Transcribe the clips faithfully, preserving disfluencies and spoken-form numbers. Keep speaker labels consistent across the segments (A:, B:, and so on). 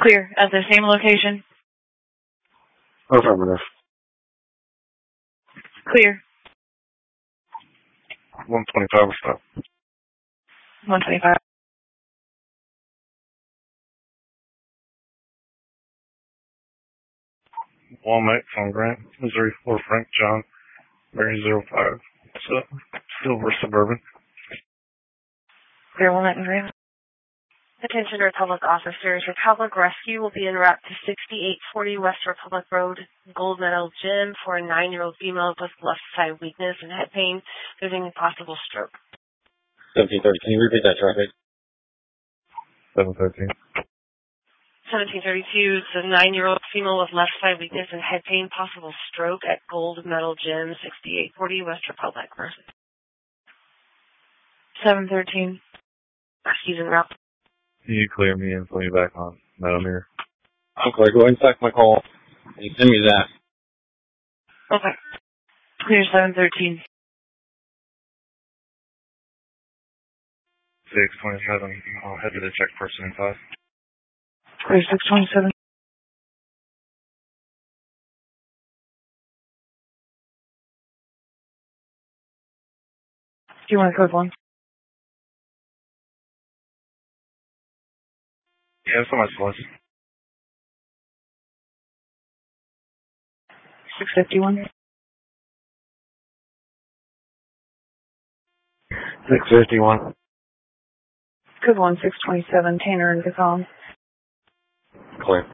A: Clear. At the same location?
B: Affirmative.
A: Clear.
B: one twenty-five or stop.
A: one twenty-five.
B: Walmart from Grant, Missouri for Frank John, Mary zero five. So, Silver Suburban.
A: Clear Walnut and Grant.
C: Attention Republic officers. Republic Rescue will be en route to sixty-eight forty West Republic Road, Gold Medal Gym, for a nine-year-old female with left side weakness and head pain, having a possible stroke.
D: seventeen thirty, can you repeat that traffic?
B: seven thirteen.
C: seventeen thirty-two, the nine-year-old female with left side weakness and head pain, possible stroke at Gold Medal Gym, sixty-eight forty West Republic.
A: seven thirteen.
C: Rescue's en route.
B: Can you clear me and put me back on Meadowmere?
D: Okay, go ahead and stack my call. And send me that.
A: Okay. Clear seven thirteen.
B: six twenty-seven. I'll head to the check person in five.
A: Clear six twenty-seven. Do you want to code one?
B: Yeah, that's how much it was.
A: six fifty-one.
B: six fifty-one.
A: Code one, six twenty-seven, Tanner and Gazan.
D: Clear.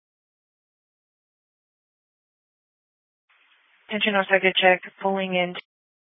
A: Attention Osaka check, pulling in